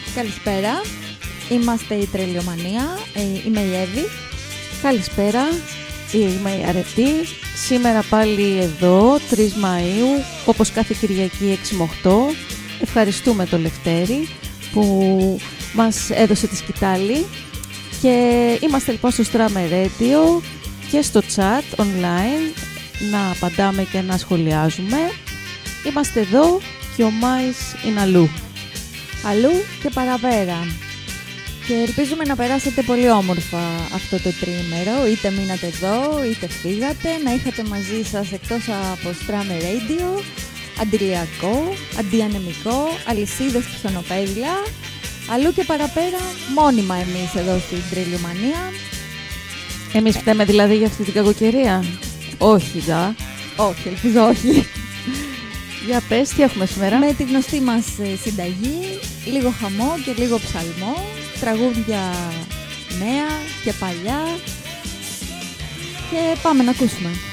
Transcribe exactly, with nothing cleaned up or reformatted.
Καλησπέρα, είμαστε η Τρελιομανία, ε, είμαι η Εύη. Καλησπέρα, είμαι η Αρετή. Σήμερα πάλι εδώ, τρεις Μαΐου, όπως κάθε Κυριακή έξι με οκτώ. Ευχαριστούμε το Λευτέρη που μας έδωσε τη σκητάλη. Και είμαστε λοιπόν στο Strammer Radio και στο chat online να απαντάμε και να σχολιάζουμε. Είμαστε εδώ και ο Μάης είναι αλλού. Αλλού και παραπέρα. Και ελπίζουμε να περάσετε πολύ όμορφα αυτό το τριήμερο. Είτε μείνατε εδώ, είτε φύγατε. Να είχατε μαζί σας εκτός από Strammer Radio αντιλιακό, αντιανεμικό, αλυσίδες πιθανοπαίδεια. Αλλού και παραπέρα, μόνιμα εμείς εδώ στην Τρελιομανία. Εμείς φταίμε δηλαδή για αυτή την κακοκαιρία? Όχι, δα. Όχι, ελπίζω όχι. Για πες, τι έχουμε σήμερα? Με τη γνωστή μας συνταγή, λίγο χαμό και λίγο ψαλμό, τραγούδια νέα και παλιά και πάμε να ακούσουμε.